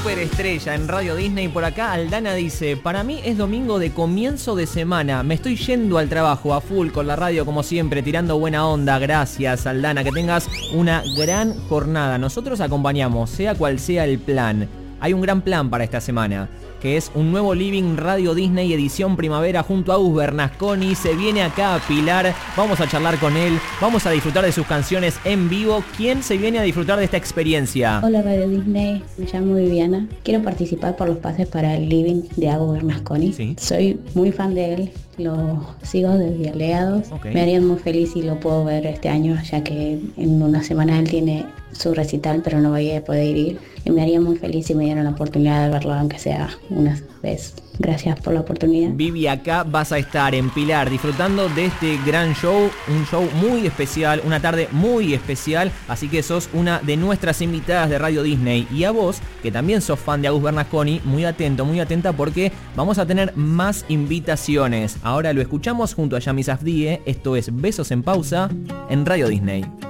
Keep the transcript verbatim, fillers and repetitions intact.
superestrella en Radio Disney. Por acá Aldana dice: para mí es domingo de comienzo de semana. Me estoy yendo al trabajo a full con la radio como siempre, tirando buena onda. Gracias, Aldana, que tengas una gran jornada. Nosotros acompañamos, sea cual sea el plan. Hay un gran plan para esta semana, que es un nuevo Living Radio Disney edición primavera junto a Agus Bernasconi. Se viene acá a Pilar, vamos a charlar con él, vamos a disfrutar de sus canciones en vivo. ¿Quién se viene a disfrutar de esta experiencia? Hola Radio Disney, me llamo Viviana. Quiero participar por los pases para el Living de Agus Bernasconi. ¿Sí? Soy muy fan de él, lo sigo desde Aliados. Okay. Me harían muy feliz si lo puedo ver este año, ya que en una semana él tiene su recital, pero no voy a poder ir. Y me haría muy feliz si me dieran la oportunidad de verlo, aunque sea una vez. Gracias por la oportunidad. Vivi, acá vas a estar en Pilar disfrutando de este gran show, un show muy especial, una tarde muy especial, así que sos una de nuestras invitadas de Radio Disney. Y a vos, que también sos fan de Agus Bernasconi, muy atento, muy atenta, porque vamos a tener más invitaciones. Ahora lo escuchamos junto a Yami Safdie. Esto es Besos en Pausa en Radio Disney.